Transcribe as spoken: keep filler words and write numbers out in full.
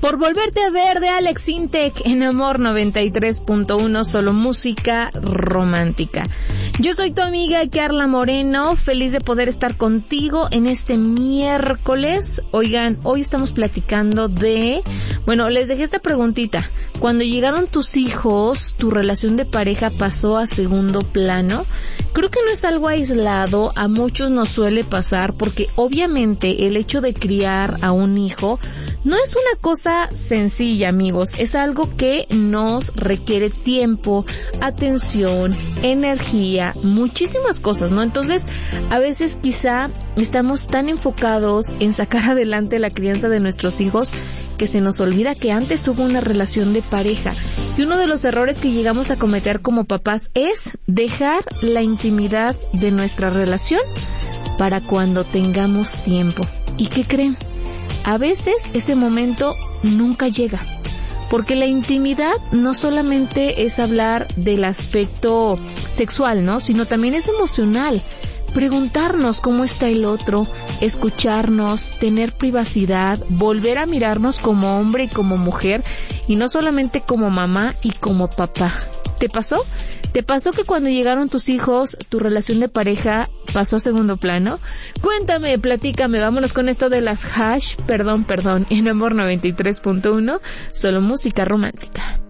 por volverte a ver de Alex Intec en Amor noventa y tres punto uno, solo música romántica. Yo soy tu amiga Carla Moreno, feliz de poder estar contigo en este miércoles. Oigan, hoy estamos platicando de, bueno, les dejé esta preguntita. Cuando llegaron tus hijos, ¿tu relación de pareja pasó a segundo plano? Creo que no es algo aislado, a muchos nos suele pasar porque obviamente el hecho de criar a un hijo no es una cosa sencilla, amigos, es algo que nos requiere tiempo, atención, energía, muchísimas cosas, ¿no? Entonces, a veces quizá estamos tan enfocados en sacar adelante la crianza de nuestros hijos que se nos olvida que antes hubo una relación de pareja. Y uno de los errores que llegamos a cometer como papás es dejar la intimidad de nuestra relación para cuando tengamos tiempo. ¿Y qué creen? A veces ese momento nunca llega, porque la intimidad no solamente es hablar del aspecto sexual, ¿no? Sino también es emocional. Preguntarnos cómo está el otro, escucharnos, tener privacidad, volver a mirarnos como hombre y como mujer, y no solamente como mamá y como papá. ¿Te pasó? ¿Te pasó que cuando llegaron tus hijos, tu relación de pareja pasó a segundo plano? Cuéntame, platícame, vámonos con esto de las hash, perdón, perdón, en Amor noventa y tres punto uno, solo música romántica.